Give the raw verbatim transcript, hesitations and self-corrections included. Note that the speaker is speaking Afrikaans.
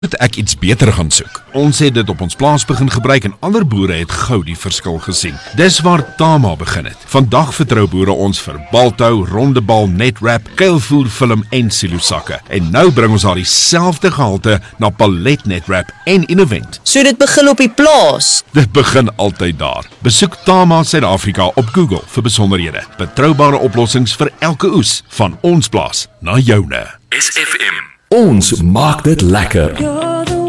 het ek iets beter gaan soek. Ons het dit op ons plaas begin gebruik en ander boere het gou die verskil gesien. Dis waar Tama begin het. Vandag vertrou boere ons vir baltou, rondebal, netwrap, kuilvoer, film en silosakke. En nou bring ons daar dieselfde gehalte na palet netwrap en Innovent. So dit begin op die plaas. Dit begin altyd daar. Besoek Tama Suid-Afrika op Google vir besonderhede. Betroubare oplossings vir elke oes, van ons plaas na joune. S F M. Ons maak dit lekker. You're the